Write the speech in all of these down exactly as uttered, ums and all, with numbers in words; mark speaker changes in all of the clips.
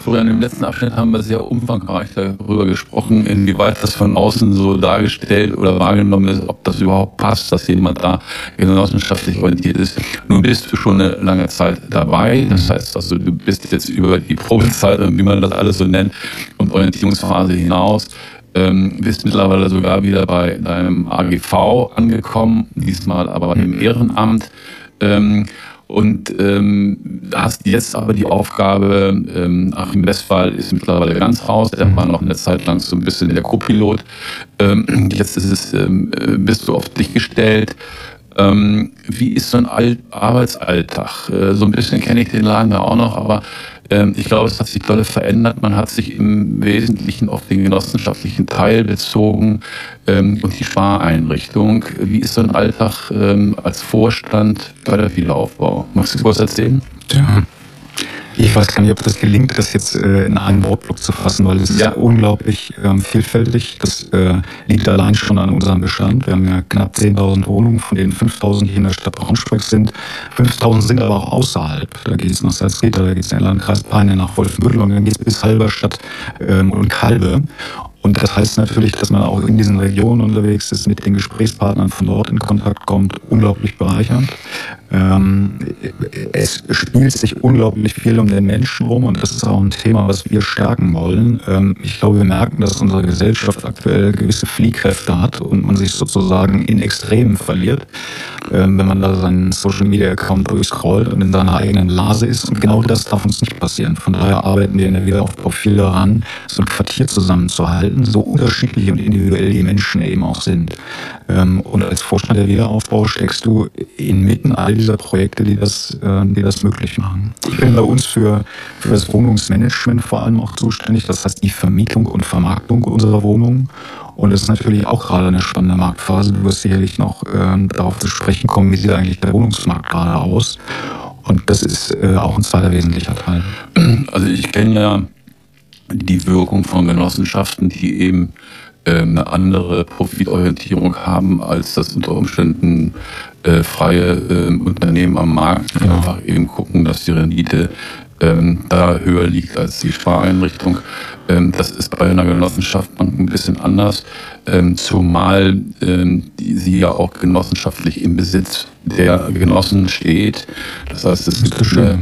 Speaker 1: Florian, im letzten Abschnitt haben wir sehr umfangreich darüber gesprochen, inwieweit das von außen so dargestellt oder wahrgenommen ist, ob das überhaupt passt, dass jemand da genossenschaftlich orientiert ist. Nun bist du schon eine lange Zeit dabei. Das heißt also, du bist jetzt über die Probezeit, wie man das alles so nennt, und Orientierungsphase hinaus. Ähm, bist mittlerweile sogar wieder bei deinem A G V angekommen, diesmal aber im Ehrenamt. Ähm, Und ähm, hast jetzt aber die Aufgabe, ähm, Achim Westphal ist mittlerweile ganz raus, der war noch eine Zeit lang so ein bisschen der Co-Pilot. Ähm, jetzt ist es, ähm, bist du auf dich gestellt. Ähm, wie ist so ein Alt- Arbeitsalltag? Äh, so ein bisschen kenne ich den Laden da auch noch, aber ähm, ich glaube, es hat sich dolle verändert. Man hat sich im Wesentlichen auf den genossenschaftlichen Teil bezogen ähm, und die Spareinrichtung. Wie ist so ein Alltag ähm, als Vorstand bei der Wiederaufbau? Magst du was erzählen?
Speaker 2: Ja. Ich weiß gar nicht, ob das gelingt, das jetzt äh, in einen Wortblock zu fassen, weil es ist ja unglaublich ähm, vielfältig. Das äh, liegt allein schon an unserem Bestand. Wir haben ja knapp zehntausend Wohnungen, von denen fünftausend hier in der Stadt Braunschweig sind. fünftausend sind aber auch außerhalb. Da geht es nach Salzgitter, da geht es in den Landkreis Peine, nach Wolfenbüttel und dann geht es bis Halberstadt ähm, und Kalbe. Und das heißt natürlich, dass man auch in diesen Regionen unterwegs ist, mit den Gesprächspartnern von dort in Kontakt kommt, unglaublich bereichernd. Ähm, es spielt sich unglaublich viel um den Menschen rum und das ist auch ein Thema, was wir stärken wollen. Ähm, ich glaube, wir merken, dass unsere Gesellschaft aktuell gewisse Fliehkräfte hat und man sich sozusagen in Extremen verliert, ähm, wenn man da seinen Social-Media-Account durchscrollt und in seiner eigenen Blase ist. Und genau das darf uns nicht passieren. Von daher arbeiten wir in der Wiederaufbau viel daran, so ein Quartier zusammenzuhalten, so unterschiedlich und individuell die Menschen eben auch sind. Ähm, und als Vorstand der Wiederaufbau steckst du inmitten all dieser Projekte, die das, äh, die das möglich machen. Ich bin bei uns für, für das Wohnungsmanagement vor allem auch zuständig, das heißt die Vermietung und Vermarktung unserer Wohnungen. Und das ist natürlich auch gerade eine spannende Marktphase. Du wirst sicherlich noch äh, darauf zu sprechen kommen, wie sieht eigentlich der Wohnungsmarkt gerade aus. Und das ist äh, auch ein zweiter wesentlicher Teil.
Speaker 1: Also ich kenne ja die Wirkung von Genossenschaften, die eben äh, eine andere Profitorientierung haben, als das unter Umständen äh, freie äh, Unternehmen am Markt, die
Speaker 2: Genau.
Speaker 1: einfach eben gucken, dass die Rendite ähm, da höher liegt als die Spareinrichtung. Ähm, das ist bei einer Genossenschaft ein bisschen anders, ähm, zumal ähm, die, sie ja auch genossenschaftlich im Besitz der Genossen steht. Das heißt, es gibt eine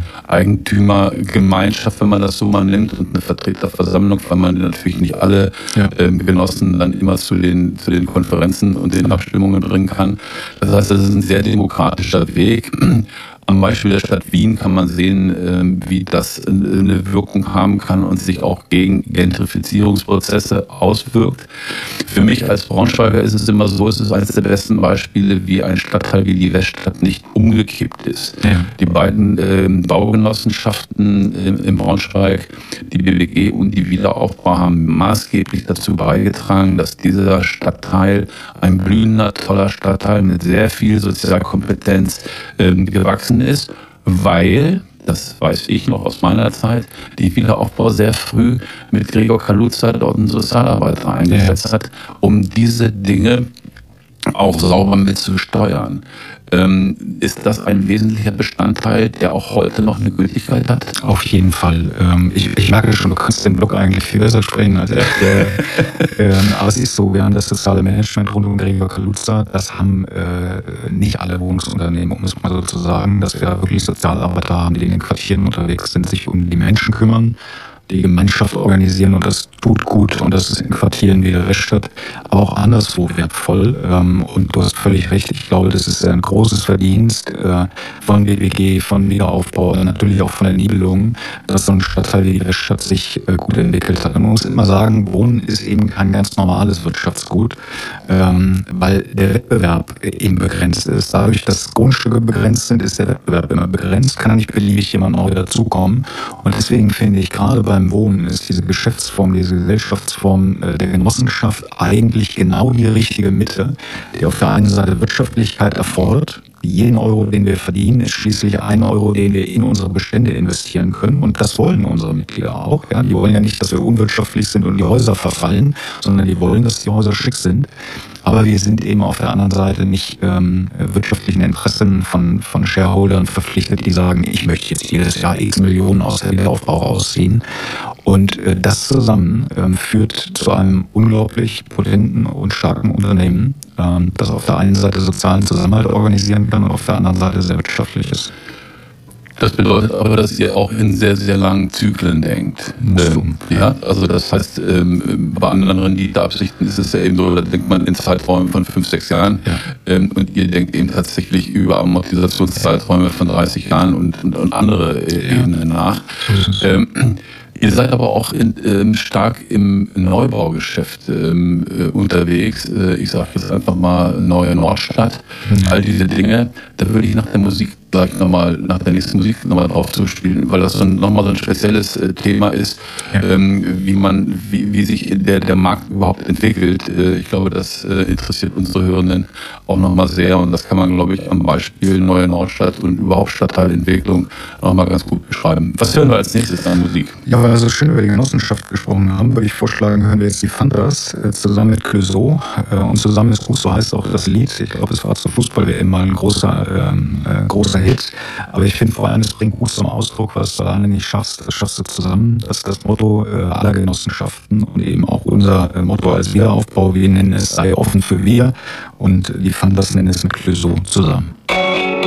Speaker 1: Eigentümergemeinschaft, wenn man das so mal nimmt, und eine Vertreterversammlung, weil man natürlich nicht alle ja. ähm, Genossen dann immer zu den, zu den Konferenzen und den Abstimmungen bringen kann. Das heißt, das ist ein sehr demokratischer Weg. Am Beispiel der Stadt Wien kann man sehen, wie das eine Wirkung haben kann und sich auch gegen Gentrifizierungsprozesse auswirkt. Für mich als Braunschweiger ist es immer so, es ist eines der besten Beispiele, wie ein Stadtteil wie die Weststadt nicht umgekippt ist. Ja. Die beiden äh, Baugenossenschaften im, im Braunschweig, die B W G und die Wiederaufbau, haben maßgeblich dazu beigetragen, dass dieser Stadtteil ein blühender, toller Stadtteil mit sehr viel Sozialkompetenz äh, gewachsen ist, weil, das weiß ich noch aus meiner Zeit, die Wiederaufbau sehr früh mit Gregor Kaluza dort einen Sozialarbeiter eingesetzt ja. hat, um diese Dinge auch sauber mitzusteuern. Ähm, ist das ein wesentlicher Bestandteil, der auch heute noch eine Gültigkeit hat?
Speaker 2: Auf jeden Fall. Ähm, ich, ich merke schon, du kannst den Blog eigentlich viel besser sprechen als ich. äh, ähm, aber es ist so, wir haben das soziale Management rund um Gregor Kaluza. Das haben äh, nicht alle Wohnungsunternehmen, um es mal so zu sagen, dass wir da wirklich Sozialarbeiter haben, die in den Quartieren unterwegs sind, sich um die Menschen kümmern, die Gemeinschaft organisieren, und das tut gut, und das ist in Quartieren wie der Weststadt, aber auch anderswo wertvoll. Und du hast völlig recht, ich glaube, das ist ein großes Verdienst von B W G, von Wiederaufbau und natürlich auch von der Nibelung, dass so ein Stadtteil wie die Weststadt sich gut entwickelt hat. Und man muss immer sagen, Wohnen ist eben kein ganz normales Wirtschaftsgut, weil der Wettbewerb eben begrenzt ist. Dadurch, dass Grundstücke begrenzt sind, ist der Wettbewerb immer begrenzt, kann nicht beliebig jemand neu dazukommen. Und deswegen finde ich, gerade bei beim Wohnen ist diese Geschäftsform, diese Gesellschaftsform der Genossenschaft eigentlich genau die richtige Mitte, die auf der einen Seite Wirtschaftlichkeit erfordert. Jeden Euro, den wir verdienen, ist schließlich ein Euro, den wir in unsere Bestände investieren können. Und das wollen unsere Mitglieder auch. Ja? Die wollen ja nicht, dass wir unwirtschaftlich sind und die Häuser verfallen, sondern die wollen, dass die Häuser schick sind. Aber wir sind eben auf der anderen Seite nicht ähm, wirtschaftlichen Interessen von, von Shareholdern verpflichtet, die sagen, ich möchte jetzt jedes Jahr x Millionen aus der Wiederaufbau rausziehen. Und äh, das zusammen ähm, führt zu einem unglaublich potenten und starken Unternehmen, ähm, das auf der einen Seite sozialen Zusammenhalt organisieren kann und auf der anderen Seite sehr wirtschaftlich ist.
Speaker 1: Das bedeutet aber, dass ihr auch in sehr, sehr langen Zyklen denkt. Ähm, ja, also das heißt, ähm, bei anderen Renditeabsichten ist es ja eben so, da denkt man in Zeiträumen von fünf, sechs Jahren ja. ähm, und ihr denkt eben tatsächlich über Amortisationszeiträume von dreißig Jahren und, und, und andere äh, ja. Ebenen nach. Ähm, Ihr seid aber auch in, ähm, stark im Neubaugeschäft ähm, äh, unterwegs. Äh, ich sage jetzt einfach mal Neue Nordstadt, mhm. all diese Dinge. Da würde ich nach der Musik gleich nochmal, nach der nächsten Musik nochmal drauf zuspielen, weil das so nochmal so ein spezielles äh, Thema ist, ja. ähm, wie man, wie, wie sich der, der Markt überhaupt entwickelt. Äh, ich glaube, das äh, interessiert unsere Hörenden auch nochmal sehr und das kann man, glaube ich, am Beispiel Neue Nordstadt und überhaupt Stadtteilentwicklung nochmal ganz gut beschreiben. Was hören wir als nächstes an Musik?
Speaker 2: Ja, weil wir so schön über die Genossenschaft gesprochen haben, würde ich vorschlagen, hören wir jetzt die Fantas äh, zusammen mit Clouseau. Äh, und zusammen ist gut, so heißt auch das Lied. Ich glaube, es war zur Fußball-W M mal ein großer, ähm, äh, großer Hit. Aber ich finde vor allem, es bringt gut zum Ausdruck, was du alleine nicht schaffst, das schaffst du zusammen. Das ist das Motto äh, aller Genossenschaften und eben auch unser äh, Motto als Wiederaufbau. Wir nennen es sei offen für wir und die Fantas nennen es mit Clouseau zusammen.